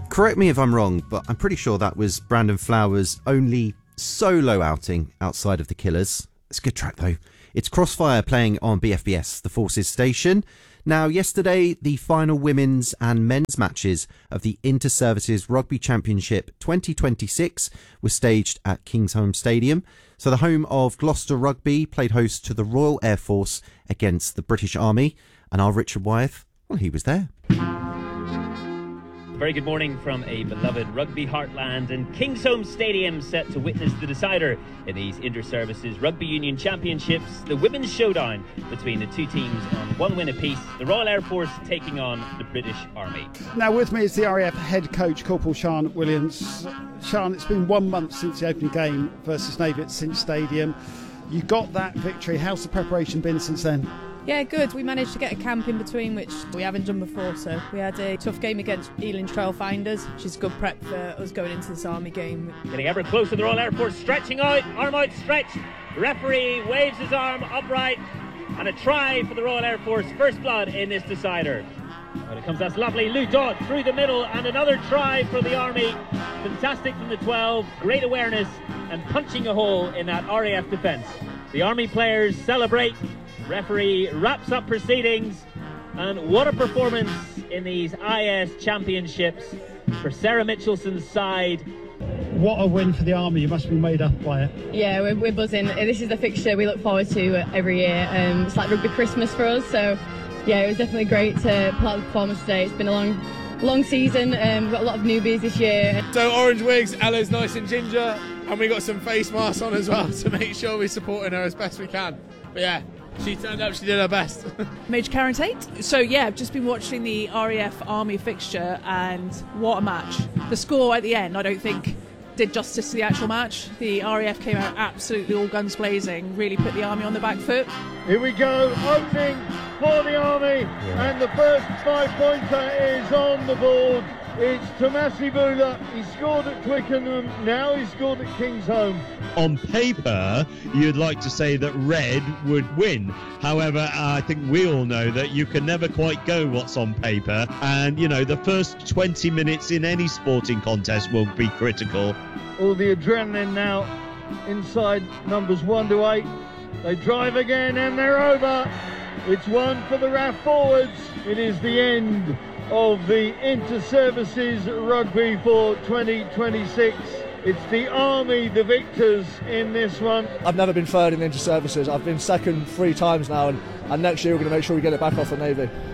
Correct me if I'm wrong, but I'm pretty sure that was Brandon Flowers' only solo outing outside of the Killers. It's a good track though. It's Crossfire playing on BFBS, the Forces station. Now, yesterday, the final women's and men's matches of the Inter-Services Rugby Championship 2026 were staged at Kingsholm Stadium. So the home of Gloucester Rugby played host to the Royal Air Force against the British Army. And our Richard Wyeth, well, he was there. Very good morning from a beloved rugby heartland, and Kingsholm Stadium set to witness the decider in these Inter-Services Rugby Union Championships, the women's showdown between the two teams on one win apiece, the Royal Air Force taking on the British Army. Now with me is the RAF head coach, Corporal Sian Williams. Sian, it's been 1 month since the opening game versus Navy at Cinch Stadium. You got that victory. How's the preparation been since then? Yeah, good. We managed to get a camp in between, which we haven't done before. So we had a tough game against Ealing Trailfinders, which is good prep for us going into this Army game. Getting ever closer, the Royal Air Force stretching out, arm out stretched. The referee waves his arm upright, and a try for the Royal Air Force, first blood in this decider. When it comes, that's lovely. Lou Dodd through the middle, and another try for the Army. Fantastic from the 12, great awareness, and punching a hole in that RAF defence. The Army players celebrate. Referee wraps up proceedings, and what a performance in these IS Championships for Sarah Mitchelson's side. What a win for the Army. You must be made up by it. Yeah, we're buzzing. This is the fixture we look forward to every year. It's like rugby Christmas for us, so yeah, it was definitely great to pull out the performance today. It's been a long season. We've got a lot of newbies this year. So orange wigs, Ella's nice and ginger, and we got some face masks on as well to make sure we're supporting her as best we can. But yeah, she turned up, she did her best. Major Karen Tate. So yeah, I've just been watching the RAF Army fixture, and what a match. The score at the end, I don't think, did justice to the actual match. The RAF came out absolutely all guns blazing, really put the Army on the back foot. Here we go, opening for the Army, and the first 5-pointer is on the board. It's Tomasi Bula. He scored at Twickenham, now he scored at Kingsholm. On paper, you'd like to say that red would win. However, I think we all know that you can never quite go what's on paper. And, you know, the first 20 minutes in any sporting contest will be critical. All the adrenaline now inside numbers 1 to 8. They drive again and they're over. It's one for the RAF forwards. It is the end of the Inter-Services Rugby for 2026. It's the Army, the victors in this one. I've never been third in Inter-Services. I've been second 3 times now, and next year we're going to make sure we get it back off the Navy.